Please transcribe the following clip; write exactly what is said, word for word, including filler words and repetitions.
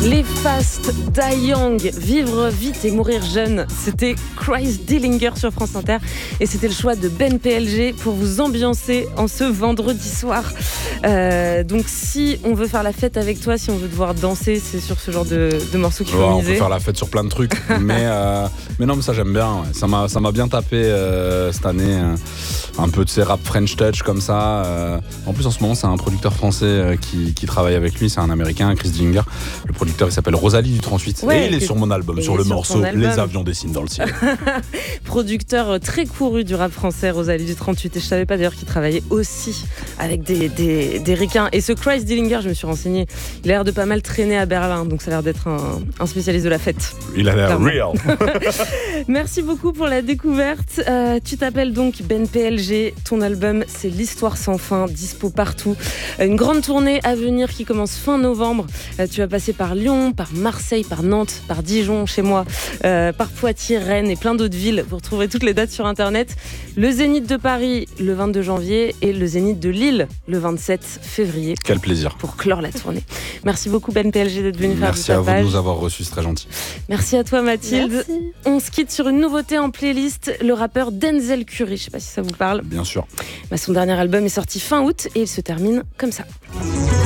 Les Fast, Die Young, Vivre vite et mourir jeune. C'était Christ Dillinger sur France Inter. Et c'était le choix de Ben P L G pour vous ambiancer en ce vendredi soir. Euh, donc si on veut faire la fête avec toi, si on veut devoir danser, c'est sur ce genre de, de morceaux qu'il faut ouais, miser. On peut faire la fête sur plein de trucs. mais, euh, mais non, mais ça j'aime bien. Ouais. Ça, m'a, ça m'a bien tapé euh, cette année. Euh, un peu de ces rap French touch comme ça. Euh, en plus en ce moment c'est un producteur français euh, qui, qui travaille avec lui. C'est un américain, Chris Dillinger. Le producteur il s'appelle Rosalie du trente-huit. Ouais, et il est sur mon album, sur le sur morceau Les avions dessinent dans le ciel. Producteur très couru du rap français, Rosalie du trente-huit. Et je savais pas d'ailleurs qu'il travaillait aussi avec des, des, des ricains. Et ce Christ Dillinger, je me suis renseignée, il a l'air de pas mal traîner à Berlin. Donc ça a l'air d'être un, un spécialiste de la fête. Il a l'air real. Merci beaucoup pour la découverte. Euh, tu t'appelles donc Ben P L G. Ton album, c'est L'Histoire sans fin, dispo partout. Une grande tournée à venir qui commence fin novembre. Euh, tu vas passer par Lyon, par Marseille, par Nantes, par Dijon, chez moi, euh, par Poitiers, Rennes et plein d'autres villes. Vous retrouverez toutes les dates sur Internet. Le Zénith de Paris, le vingt-deux janvier, et le Zénith de Lille, le vingt-sept février. Quel plaisir. Pour clore la tournée. Merci beaucoup Ben P L G d'être venu faire du tapage. Merci à vous de nous avoir reçus, c'est très gentil. Merci à toi Mathilde. Merci. On se quitte sur une nouveauté en playlist, le rappeur Denzel Curry. Je sais pas si ça vous parle. Bien sûr. Bah, son dernier album est sorti fin août et il se termine comme ça.